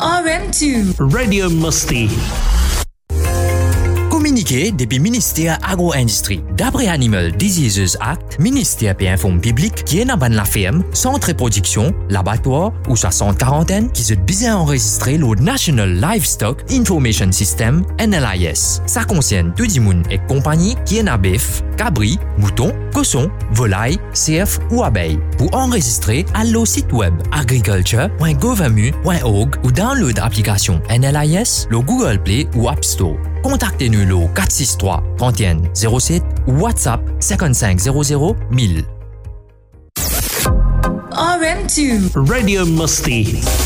RM2 Radio Musti. Communiqué depuis ministère agro-industrie. D'après Animal Diseases Act, ministère peut informer public qui est dans la ferme, centre de production, laboratoire ou sa centre quarantaine qui se bien enregistré le National Livestock Information System NLIS. Ça concerne tout le monde et compagnie qui est dans bœuf, cabri, mouton, cochon, volaille, cerf ou abeille. Pour enregistrer, allez au site web agriculture.gouvernement.org ou download l'application NLIS, le Google Play ou App Store. Contactez-nous au 463 31 07 ou WhatsApp 55 00 1000. RM2 Radio Musti.